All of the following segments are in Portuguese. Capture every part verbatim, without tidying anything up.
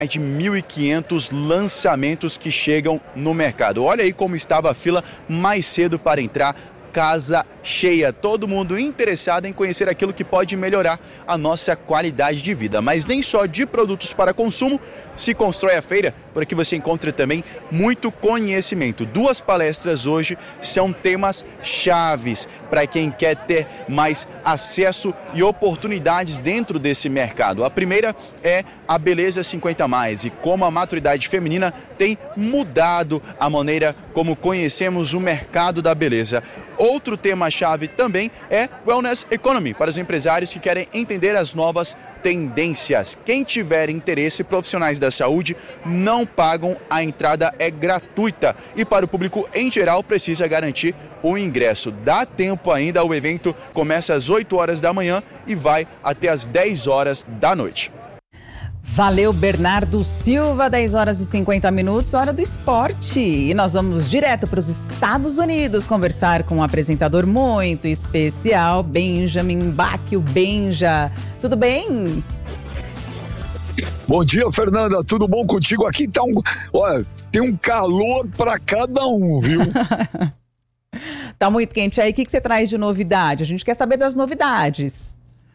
de mil e quinhentos lançamentos que chegam no mercado. Olha aí como estava a fila mais cedo para entrar. Casa cheia, todo mundo interessado em conhecer aquilo que pode melhorar a nossa qualidade de vida. Mas nem só de produtos para consumo se constrói a feira, por aqui você encontra também muito conhecimento. Duas palestras hoje são temas chaves para quem quer ter mais acesso e oportunidades dentro desse mercado. A primeira é a Beleza cinquenta mais e como a maturidade feminina tem mudado a maneira como conhecemos o mercado da beleza. Outro tema-chave também é Wellness Economy, para os empresários que querem entender as novas tendências. Quem tiver interesse, profissionais da saúde não pagam, a entrada é gratuita e para o público em geral precisa garantir o ingresso. Dá tempo ainda, o evento começa às oito horas da manhã e vai até às dez horas da noite. Valeu, Bernardo Silva, dez horas e cinquenta minutos, hora do esporte. E nós vamos direto para os Estados Unidos conversar com um apresentador muito especial, Benjamin Bach, o Benja. Tudo bem? Bom dia, Fernanda, tudo bom contigo? Aqui tá um, olha, tem um calor para cada um, viu? Tá muito quente aí, o que, que você traz de novidade? A gente quer saber das novidades.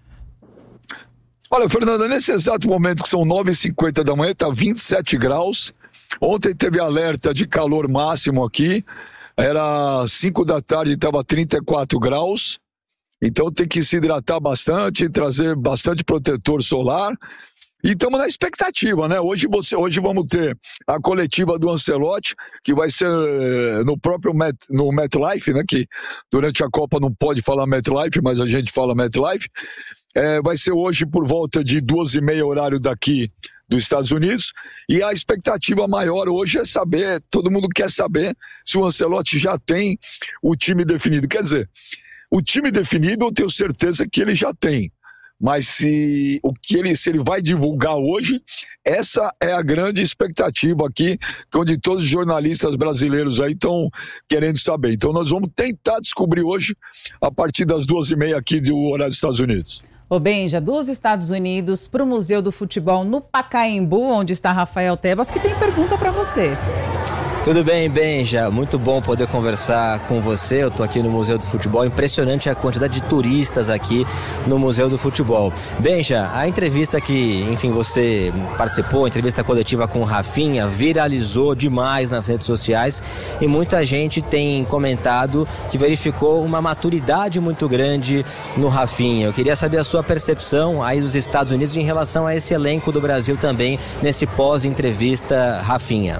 Olha, Fernanda, nesse exato momento que são nove e cinquenta da manhã, tá vinte e sete graus. Ontem teve alerta de calor máximo aqui. Era cinco da tarde, estava trinta e quatro graus. Então tem que se hidratar bastante, trazer bastante protetor solar. E estamos na expectativa, né? Hoje, você, hoje vamos ter a coletiva do Ancelotti, que vai ser no próprio Met, no MetLife, né? Que durante a Copa não pode falar MetLife, mas a gente fala MetLife. É, vai ser hoje por volta de duas e meia horário daqui dos Estados Unidos, e a expectativa maior hoje é saber, todo mundo quer saber se o Ancelotti já tem o time definido. Quer dizer, o time definido eu tenho certeza que ele já tem, mas se, o que ele, se ele vai divulgar hoje, essa é a grande expectativa aqui, onde todos os jornalistas brasileiros aí estão querendo saber. Então nós vamos tentar descobrir hoje, a partir das duas e meia aqui do horário dos Estados Unidos. Ô Benja, dos Estados Unidos para o Museu do Futebol no Pacaembu, onde está Rafael Tebas, que tem pergunta para você. Tudo bem, Benja? Muito bom poder conversar com você. Eu estou aqui no Museu do Futebol. Impressionante a quantidade de turistas aqui no Museu do Futebol. Benja, a entrevista que, enfim, você participou, a entrevista coletiva com o Rafinha, viralizou demais nas redes sociais e muita gente tem comentado que verificou uma maturidade muito grande no Rafinha. Eu queria saber a sua percepção aí dos Estados Unidos em relação a esse elenco do Brasil também nesse pós-entrevista Rafinha.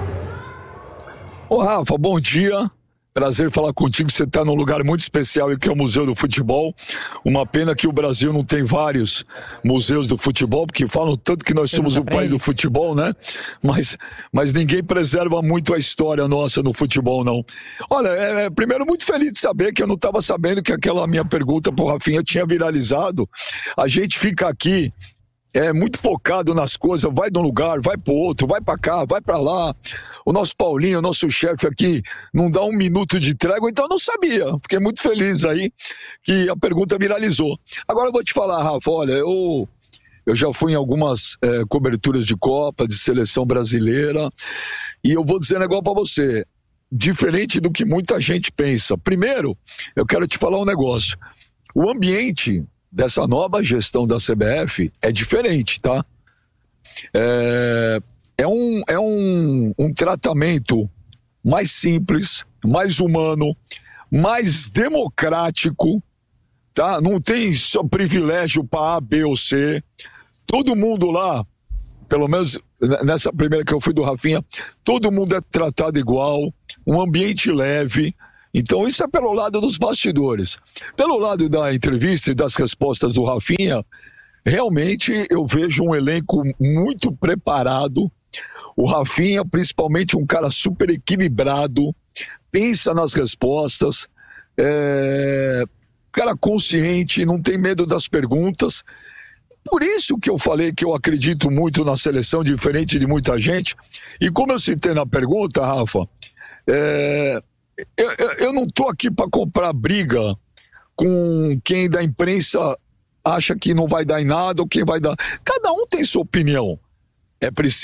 Ô Rafa, bom dia, prazer falar contigo, você está num lugar muito especial que é o Museu do Futebol. Uma pena que o Brasil não tem vários museus do futebol, porque falam tanto que nós somos o país do futebol, né? Mas, mas ninguém preserva muito a história nossa no futebol, não. Olha, é, é, primeiro muito feliz de saber que eu não estava sabendo que aquela minha pergunta pro Rafinha tinha viralizado. A gente fica aqui é muito focado nas coisas, vai de um lugar, vai pro outro, vai pra cá, vai pra lá. O nosso Paulinho, o nosso chefe aqui, não dá um minuto de trégua, então eu não sabia. Fiquei muito feliz aí que a pergunta viralizou. Agora eu vou te falar, Rafa, olha, eu, eu já fui em algumas é, coberturas de Copa, de seleção brasileira, e eu vou dizer um negócio pra você, diferente do que muita gente pensa. Primeiro, eu quero te falar um negócio. O ambiente dessa nova gestão da C B F é diferente, tá? É, é, um, é um, um tratamento mais simples, mais humano, mais democrático, tá? Não tem só privilégio para A, B ou C. Todo mundo lá, pelo menos nessa primeira que eu fui do Rafinha, todo mundo é tratado igual, um ambiente leve. Então isso é pelo lado dos bastidores. Pelo lado da entrevista e das respostas do Rafinha, realmente eu vejo um elenco muito preparado. O Rafinha, principalmente, um cara super equilibrado, pensa nas respostas, é... cara consciente, não tem medo das perguntas. Por isso que eu falei que eu acredito muito na seleção, diferente de muita gente. E como eu citei na pergunta, Rafa, é... Eu, eu, eu não estou aqui para comprar briga com quem da imprensa acha que não vai dar em nada ou quem vai dar. Cada um tem sua opinião. é preciso